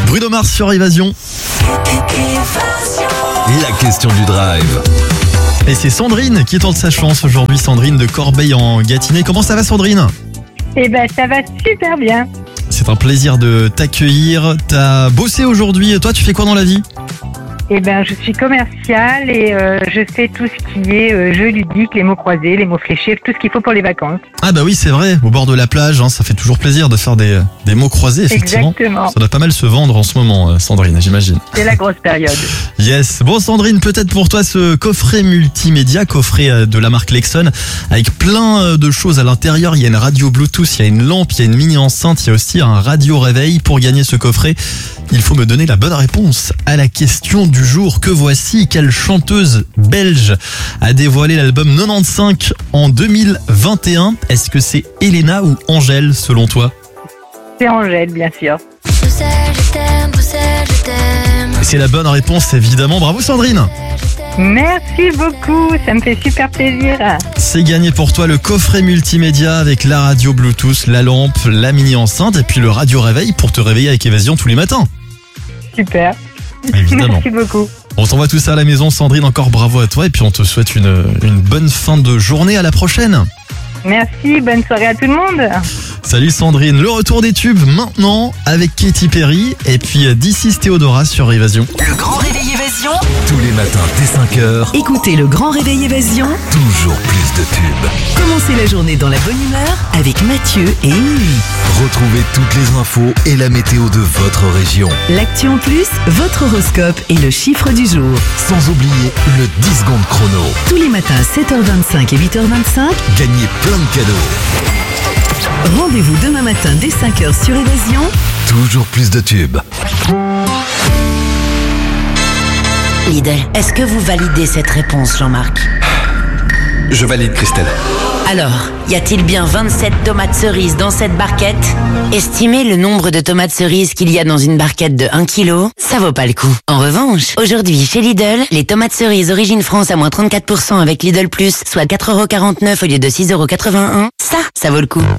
Bruno Mars sur Évasion. La question du drive. Et c'est Sandrine qui tente sa chance aujourd'hui. Sandrine de Corbeil en Gâtinais. Comment ça va, Sandrine ? Eh ben, ça va super bien. C'est un plaisir de t'accueillir. T'as bossé aujourd'hui. Toi, tu fais quoi dans la vie ? Eh ben, je suis commerciale et je fais tout ce qui est jeux ludiques, les mots croisés, les mots fléchés, tout ce qu'il faut pour les vacances. Ah bah oui, c'est vrai. Au bord de la plage, ça fait toujours plaisir de faire des mots croisés, effectivement. Exactement. Ça doit pas mal se vendre en ce moment, Sandrine, j'imagine. C'est la grosse période. Yes. Bon, Sandrine, peut-être pour toi ce coffret multimédia, coffret de la marque Lexon, avec plein de choses à l'intérieur. Il y a une radio Bluetooth, il y a une lampe, il y a une mini enceinte, il y a aussi un radio réveil. Pour gagner ce coffret, il faut me donner la bonne réponse à la question du jour. Que voici, quelle chanteuse belge a dévoilé l'album 95 en 2021 ? Est-ce que c'est Elena ou Angèle selon toi ? C'est Angèle, bien sûr. Bruxelles, je t'aime, Bruxelles, je t'aime. C'est la bonne réponse, évidemment. Bravo, Sandrine. Merci beaucoup, ça me fait super plaisir. C'est gagné pour toi le coffret multimédia avec la radio Bluetooth, la lampe, la mini enceinte et puis le radio réveil pour te réveiller avec Évasion tous les matins. Super. Évidemment. Merci beaucoup. On t'envoie tout ça à la maison, Sandrine. Encore bravo à toi et puis on te souhaite une bonne fin de journée. À la prochaine. Merci, bonne soirée à tout le monde. Salut Sandrine. Le retour des tubes maintenant avec Katy Perry et puis This is Théodora sur Évasion. Le grand réveil Évasion. Tous les matins dès 5h, Écoutez le grand réveil Évasion. toujours plus de tubes. Commencez la journée dans la bonne humeur avec Mathieu et Émilie. Retrouvez toutes les infos et la météo de votre région. L'actu en plus, votre horoscope et le chiffre du jour. Sans oublier le 10 secondes chrono. Tous les matins 7h25 et 8h25. Gagnez plein de cadeaux. Rendez-vous demain matin dès 5h sur Évasion. Toujours plus de tubes. Lidl, est-ce que vous validez cette réponse, Jean-Marc? Je valide, Christelle. Alors, y a-t-il bien 27 tomates cerises dans cette barquette? Estimez le nombre de tomates cerises qu'il y a dans une barquette de 1 kg, ça vaut pas le coup. En revanche, aujourd'hui, chez Lidl, les tomates cerises Origine France à moins 34% avec Lidl+, soit 4,49€ au lieu de 6,81€, ça vaut le coup.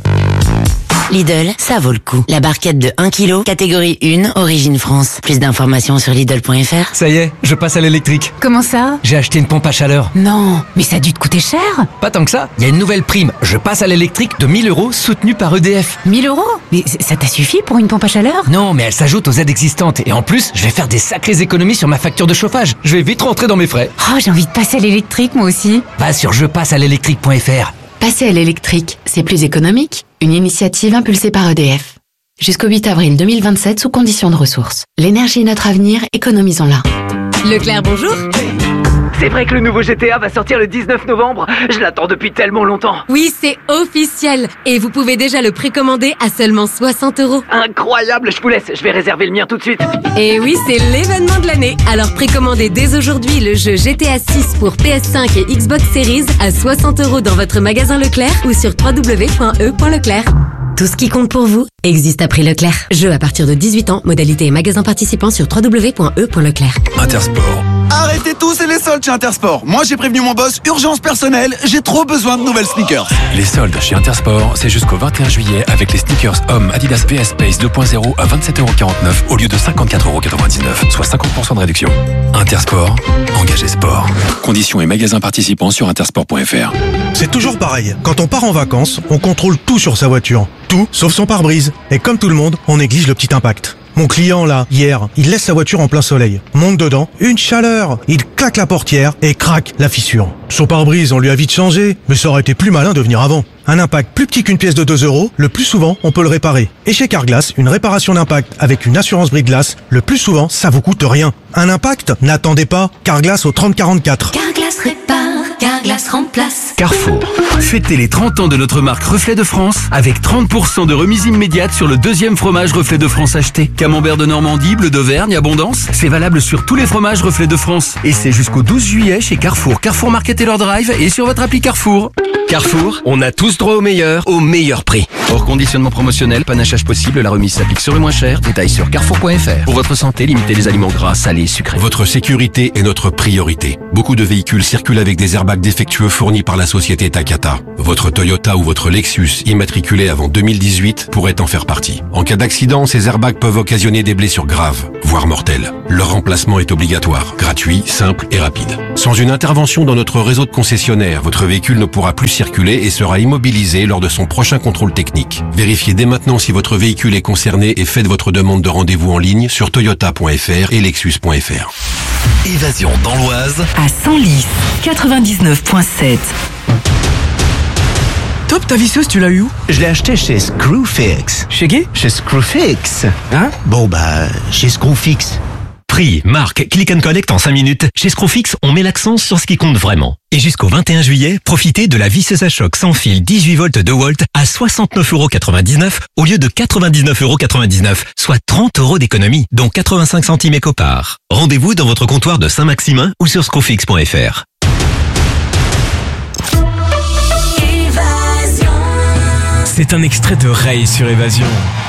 Lidl, ça vaut le coup. La barquette de 1 kg, catégorie 1, Origine France. Plus d'informations sur Lidl.fr. Ça y est, je passe à l'électrique. Comment ça? J'ai acheté une pompe à chaleur. Non, mais ça a dû te coûter cher. Pas tant que ça, il y a une nouvelle prime. Je passe à l'électrique de 1 000 € soutenue par EDF. 1 000 €? Mais ça t'a suffi pour une pompe à chaleur? Non, mais elle s'ajoute aux aides existantes. Et en plus, je vais faire des sacrées économies sur ma facture de chauffage. Je vais vite rentrer dans mes frais. Oh, j'ai envie de passer à l'électrique moi aussi. Va sur jepassealélectrique.fr. Passer à l'électrique, c'est plus économique. Une initiative impulsée par EDF. Jusqu'au 8 avril 2027 sous conditions de ressources. L'énergie est notre avenir, économisons-la. Leclerc, bonjour. C'est vrai que le nouveau GTA va sortir le 19 novembre. Je l'attends depuis tellement longtemps. Oui, c'est officiel. Et vous pouvez déjà le précommander à seulement 60 €. Incroyable, je vous laisse. Je vais réserver le mien tout de suite. Et oui, c'est l'événement de l'année. Alors précommandez dès aujourd'hui le jeu GTA 6 pour PS5 et Xbox Series à 60 € dans votre magasin Leclerc ou sur www.e.leclerc. Tout ce qui compte pour vous existe à prix Leclerc. Jeu à partir de 18 ans, modalité et magasin participant sur www.e.leclerc. Intersport. Arrêtez tous, c'est les soldes chez Intersport. Moi, j'ai prévenu mon boss, urgence personnelle, j'ai trop besoin de nouvelles sneakers. Les soldes chez Intersport, c'est jusqu'au 21 juillet avec les sneakers hommes Adidas VS Space 2.0 à 27,49€ au lieu de 54,99€, soit 50% de réduction. Intersport, engagé sport. Conditions et magasins participants sur intersport.fr. C'est toujours pareil. Quand on part en vacances, on contrôle tout sur sa voiture. Tout, sauf son pare-brise. Et comme tout le monde, on néglige le petit impact. Mon client là, hier, il laisse sa voiture en plein soleil. Monte dedans, une chaleur. Il claque la portière et craque la fissure. Son pare-brise, on lui a vite changé, mais ça aurait été plus malin de venir avant. Un impact plus petit qu'une pièce de 2 €, le plus souvent, on peut le réparer. Et chez Carglass, une réparation d'impact avec une assurance brise-glace, le plus souvent, ça vous coûte rien. Un impact? N'attendez pas. Carglass au 3044. Carglass répare, Carglass remplace. Carrefour. Fêtez les 30 ans de notre marque Reflet de France avec 30% de remise immédiate sur le deuxième fromage Reflet de France acheté. Camembert de Normandie, bleu d'Auvergne, Abondance. C'est valable sur tous les fromages Reflet de France. Et c'est jusqu'au 12 juillet chez Carrefour, Carrefour Market et leur drive et sur votre appli Carrefour. Carrefour, on a tous droit au meilleur prix. Hors conditionnement promotionnel, panachage possible, la remise s'applique sur le moins cher. Détails sur carrefour.fr. Pour votre santé, limitez les aliments gras, salés et sucrés. Votre sécurité est notre priorité. Beaucoup de véhicules circulent avec des airbags défectueux fournis par la société Takata. Votre Toyota ou votre Lexus immatriculé avant 2018 pourrait en faire partie. En cas d'accident, ces airbags peuvent occasionner des blessures graves, voire mortelles. Leur remplacement est obligatoire, gratuit, simple et rapide. Sans une intervention dans notre réseau de concessionnaires, votre véhicule ne pourra plus circuler et sera immobilisé lors de son prochain contrôle technique. Vérifiez dès maintenant si votre véhicule est concerné et faites votre demande de rendez-vous en ligne sur toyota.fr et lexus.fr. Évasion dans l'Oise À Senlis, 99.7. Top, ta visseuse, tu l'as eu où? Je l'ai acheté chez Screwfix. Chez qui? Chez Screwfix. Hein? Bon, chez Screwfix. Prix, marque, click and collect en 5 minutes. Chez Screwfix, on met l'accent sur ce qui compte vraiment. Et jusqu'au 21 juillet, profitez de la visseuse à choc sans fil 18 volts 2 volts à 69,99€ au lieu de 99,99€, soit 30 € d'économie, dont 85 centimes éco-part. Rendez-vous dans votre comptoir de Saint-Maximin ou sur screwfix.fr. C'est un extrait de Ray sur Évasion.